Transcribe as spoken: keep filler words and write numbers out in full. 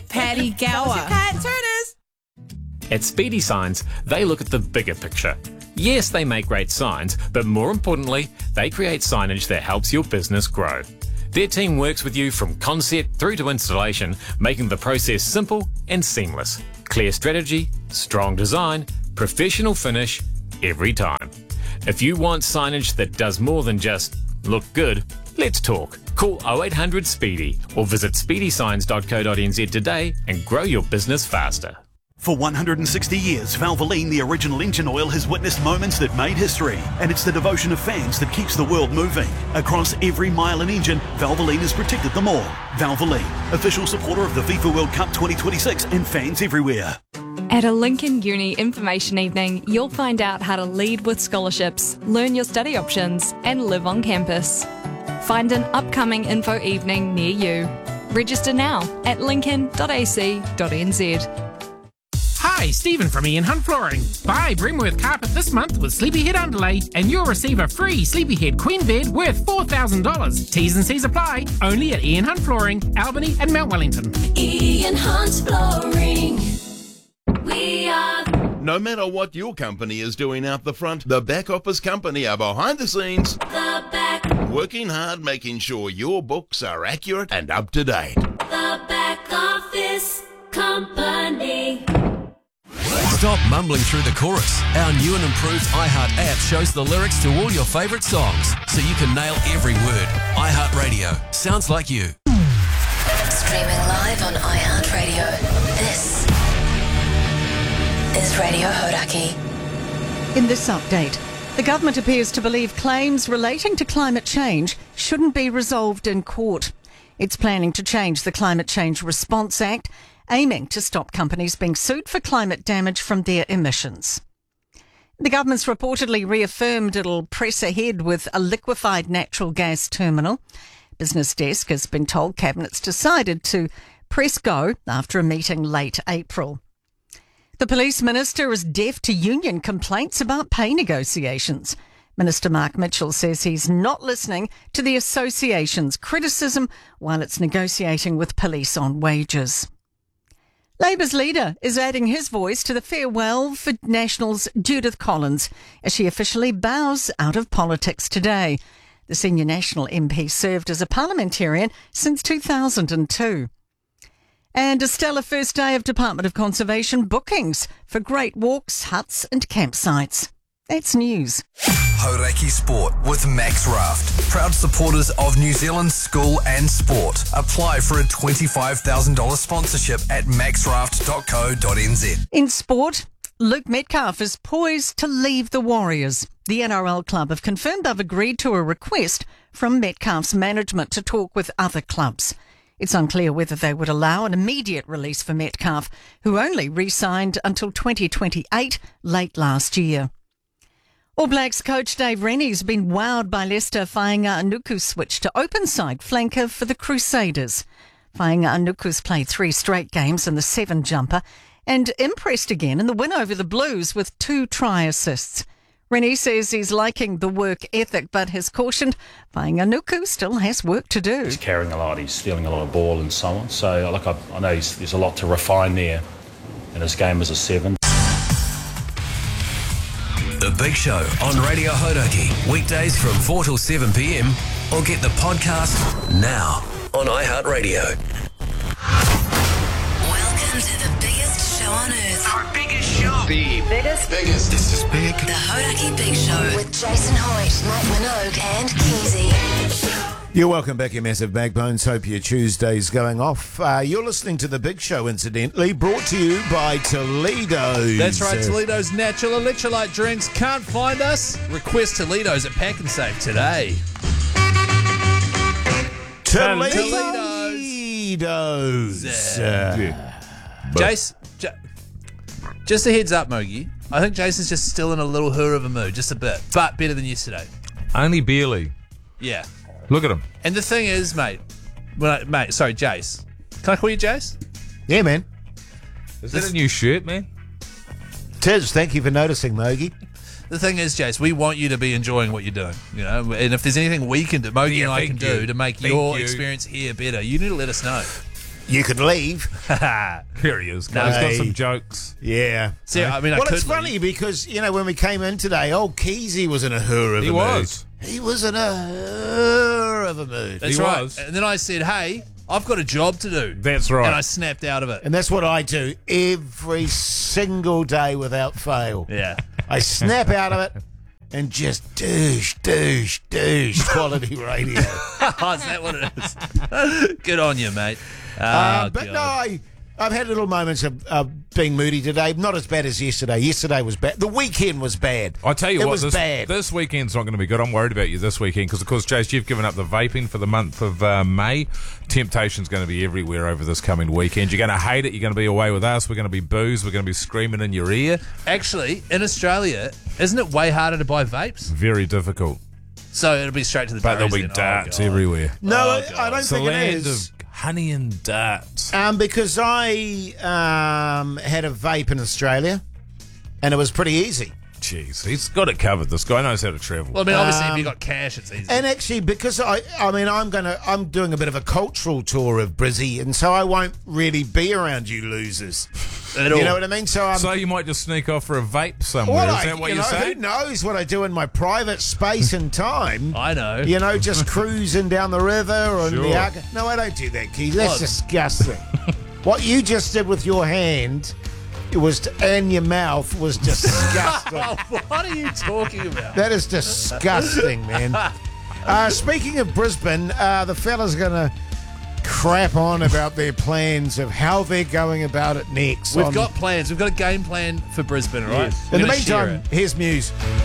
Paddy Gower. Pat Turners. At Speedy Signs, they look at the bigger picture. Yes, they make great signs, but more importantly, they create signage that helps your business grow. Their team works with you from concept through to installation, making the process simple and seamless. Clear strategy, strong design, professional finish, every time. If you want signage that does more than just look good, let's talk. Call oh eight hundred SPEEDY or visit speedy signs dot co dot n z today and grow your business faster. For one hundred sixty years, Valvoline, the original engine oil, has witnessed moments that made history. And it's the devotion of fans that keeps the world moving. Across every mile and engine, Valvoline has protected them all. Valvoline, official supporter of the FIFA World Cup twenty twenty-six and fans everywhere. At a Lincoln Uni information evening, you'll find out how to lead with scholarships, learn your study options, and live on campus. Find an upcoming info evening near you. Register now at lincoln dot a c dot n z. Hi, Stephen from Ian Hunt Flooring. Buy Brimworth Carpet this month with Sleepyhead Underlay and you'll receive a free Sleepyhead Queen Bed worth four thousand dollars. T's and C's apply, only at Ian Hunt Flooring, Albany and Mount Wellington. Ian Hunt Flooring. We are... No matter what your company is doing out the front, the back office company are behind the scenes. The back. Working hard, making sure your books are accurate and up to date. The back office company. Stop mumbling through the chorus. Our new and improved iHeart app shows the lyrics to all your favourite songs, so you can nail every word. iHeartRadio. Sounds like you. Streaming live on iHeartRadio. This is Radio Hodaki. In this update, the government appears to believe claims relating to climate change shouldn't be resolved in court. It's planning to change the Climate Change Response Act, aiming to stop companies being sued for climate damage from their emissions. The government's reportedly reaffirmed it'll press ahead with a liquefied natural gas terminal. Business Desk has been told Cabinet's decided to press go after a meeting late April. The Police Minister is deaf to union complaints about pay negotiations. Minister Mark Mitchell says he's not listening to the association's criticism while it's negotiating with police on wages. Labour's leader is adding his voice to the farewell for Nationals' Judith Collins as she officially bows out of politics today. The senior National M P served as a parliamentarian since two thousand two. And a stellar first day of Department of Conservation bookings for great walks, huts and campsites. That's news. Hodaki Sport with Max Raft. Proud supporters of New Zealand school and sport. Apply for a twenty-five thousand dollars sponsorship at max raft dot co dot n z. In sport, Luke Metcalf is poised to leave the Warriors. The N R L club have confirmed they've agreed to a request from Metcalf's management to talk with other clubs. It's unclear whether they would allow an immediate release for Metcalf, who only re-signed until twenty twenty-eight late last year. All Blacks coach Dave Rennie's been wowed by Leicester Fainga Anuku's switch to open side flanker for the Crusaders. Fainga Anuku's played three straight games in the seven jumper and impressed again in the win over the Blues with two try assists. Rennie says he's liking the work ethic but has cautioned Fainga Anuku still has work to do. He's carrying a lot, he's stealing a lot of ball and so on. So like I, I know he's, there's a lot to refine there in his game as a seven. The Big Show on Radio Hodaki. Weekdays from four till seven p m or get the podcast now on iHeartRadio. Welcome to the biggest show on earth. Our biggest show. The biggest. Biggest. This is big. The Hodaki Big Show with Jason Hoyt, Mike Minogue and Keezy. You're welcome back, you massive backbones. Hope your Tuesday's going off. Uh, you're listening to The Big Show, incidentally, brought to you by Toledo's. That's right, Toledo's natural electrolyte drinks. Can't find us? Request Toledo's at Pack and Save today. Toledo's. Toledo's. Uh, yeah. Jace, J- just a heads up, Mogi. I think Jason's just still in a little hur of a mood, just a bit, but better than yesterday. Only barely. Yeah. Look at him. And the thing is, mate, when I, mate, sorry, Jace. Can I call you Jace? Yeah, man. Is this, that a new shirt, man? Tiz, thank you for noticing, Mogi. The thing is, Jace, we want you to be enjoying what you're doing, you know. And if there's anything we can do, Mogi yeah, and I can you. do to make thank your you. experience here better, you need to let us know. You could leave. Here he is. No, He's got hey. some jokes. Yeah. See, I mean, I well, could it's funny leave. because, you know, when we came in today, old Keezy was in a hurr of He a was. mood. He was in a hurr of a mood. That's He right. was. And then I said, hey, I've got a job to do. That's right. And I snapped out of it. And that's what I do every single day without fail. Yeah. I snap out of it and just douche, douche, douche quality radio. Oh, is that what it is? Good on you, mate. Oh, Uh, but God. no, I, I've had little moments of uh, being moody today. Not as bad as yesterday. Yesterday was bad. The weekend was bad. I tell you it what, was this, bad. this weekend's not going to be good. I'm worried about you this weekend because, of course, Jace, you've given up the vaping for the month of uh, May. Temptation's going to be everywhere over this coming weekend. You're going to hate it. You're going to be away with us. We're going to be booze. We're going to be screaming in your ear. Actually, in Australia, isn't it way harder to buy vapes? Very difficult. So it'll be straight to the But there'll berries be then. darts Oh, God. everywhere. no, Oh, I- I God. don't It's the think it land is. of honey and darts. Um, because I um, had a vape in Australia, and it was pretty easy. Jeez, he's got it covered. This guy knows how to travel. Well, I mean, obviously, if Um, you got cash, it's easy. And actually, because I, I mean, I'm gonna, I'm doing a bit of a cultural tour of Brizzy, and so I won't really be around you losers. At You all. know what I mean? So I'm. so you might just sneak off for a vape somewhere. What Is I- that what you you're know, saying? Who knows what I do in my private space and time? I know. You know, just cruising down the river or in the Sure. Arca. No, I don't do that, Keith. That's What? disgusting. What you just did with your hand, it was to, and your mouth was disgusting. What are you talking about? That is disgusting, man. Uh, speaking of Brisbane, uh, the fella's going to crap on about their plans of how they're going about it next. We've on- got plans. We've got a game plan for Brisbane, all right? Yes. We're In the gonna share meantime, it. here's Muse.